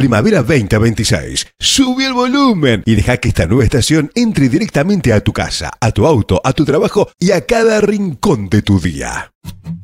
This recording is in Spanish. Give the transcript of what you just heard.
Primavera 2026. Sube el volumen y deja que esta nueva estación entre directamente a tu casa, a tu auto, a tu trabajo y a cada rincón de tu día.